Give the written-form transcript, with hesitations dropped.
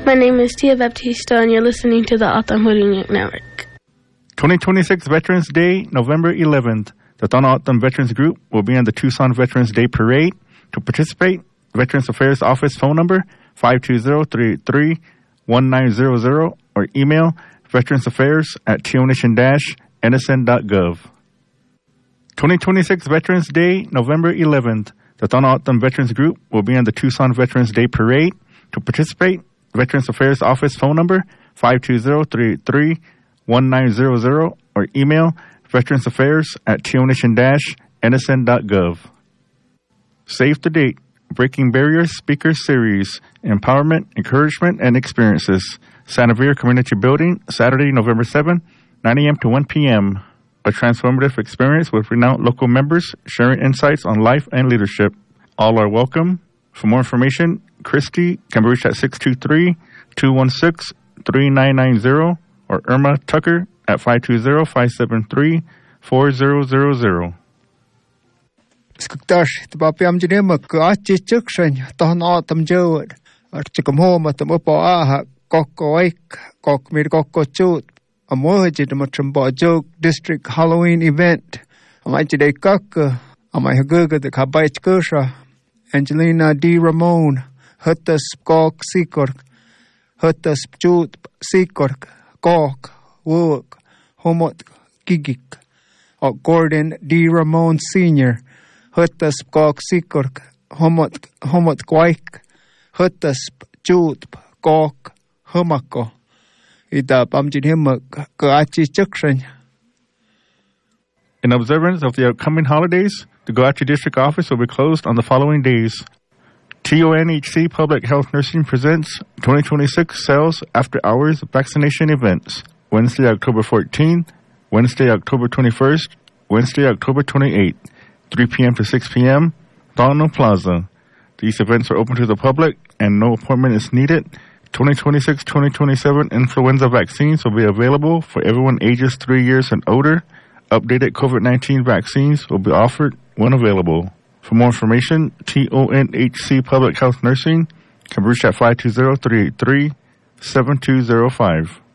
My name is Tia Baptista, and you're listening to the Autumn Hurunyak Network. 2026 Veterans Day, November 11th. The Tohono O'odham Veterans Group will be on the Tucson Veterans Day Parade. To participate, Veterans Affairs Office phone number 520-383-1900 or email veteransaffairs@tionation-nsn.gov. 2026 Veterans Day, November 11th. The Tohono O'odham Veterans Group will be on the Tucson Veterans Day Parade. To participate, Veterans Affairs Office phone number 520-383-1900 or email veteransaffairs@tionation-nsn.gov. Save the date. Breaking Barriers Speaker Series. Empowerment, Encouragement, and Experiences. Santa Vera Community Building, Saturday, November 7, 9 a.m. to 1 p.m. A transformative experience with renowned local members sharing insights on life and leadership. All are welcome. For more information, Christy can be reached at 623-216-3990 or Irma Tucker at 520-573-4000. Skuktash, the Bapiam Jinema, Achi Chukshan, Tohono O'odham Jowed, Archikamhoma, the Mupoaha, Kokoik, Kok Mirkoko Chut, a Mohajid, Matrumbo Joke District Halloween event. Amajide Kaka, Amahaguga, the Kabait Kusha, Angelina D. Ramon, Hutas Kok Sikork, Hutas Chut Sikork, Kok, Wook, Homot Gigik, or Gordon D. Ramon Sr., Hutas Kok Sikork, Homot Kwaik, Hutas Chut Kok, Humako. Ida Bamjin Himak, Goachi Chukshan. In observance of the upcoming holidays, the Goachi District Office will be closed on the following days. TONHC Public Health Nursing presents 2026 Sales After Hours Vaccination Events. Wednesday, October 14th, Wednesday, October 21st, Wednesday, October 28th, 3 p.m. to 6 p.m., Tohono Plaza. These events are open to the public and no appointment is needed. 2026-2027 influenza vaccines will be available for everyone ages 3 years and older. Updated COVID-19 vaccines will be offered when available. For more information, TONHC Public Health Nursing can reach at 520-383-7205.